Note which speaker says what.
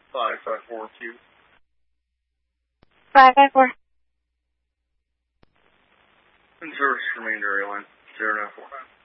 Speaker 1: 554Q.
Speaker 2: 554.
Speaker 1: In service for Main Dairy Line, 0949.